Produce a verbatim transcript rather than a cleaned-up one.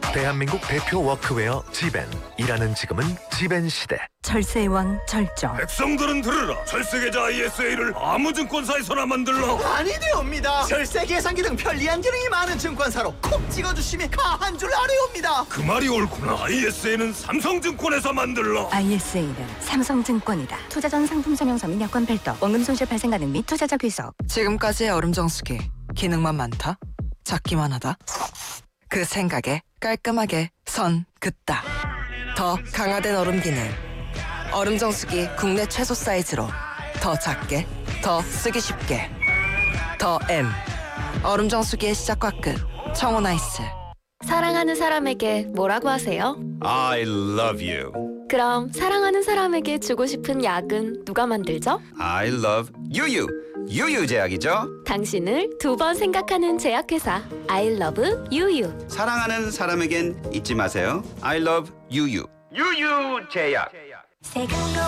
대한민국 대표 워크웨어 지벤. 일하는 지금은 지벤 시대. 절세의 왕 절정. 백성들은 들으라. 절세계좌 아이에스에이를 아무 증권사에서나 만들라. 아니되옵니다. 절세 계산기 등 편리한 기능이 많은 증권사로 콕 찍어주시면 가한 줄 아래옵니다. 그 말이 옳구나. 아이에스에이는 삼성증권에서 만들라. 아이에스에이는 삼성증권이다. 투자 전 상품 설명서 및 약관 별도, 원금 손실 발생 가능 및 투자자 귀속. 지금까지의 얼음 정수기 기능만 많다, 작기만 하다. 그 생각에 깔끔하게 선 긋다. 더 강화된 얼음 기능. 얼음 정수기 국내 최소 사이즈로 더 작게, 더 쓰기 쉽게. 더 M. 얼음 정수기의 시작과 끝. 청원 아이스. 사랑하는 사람에게 뭐라고 하세요? I love you. 그럼 사랑하는 사람에게 주고 싶은 약은 누가 만들죠? I love 유유. 유유제약이죠. 당신을 두 번 생각하는 제약회사 I love 유유. 사랑하는 사람에겐 잊지 마세요. I love 유유. 유유제약. 색은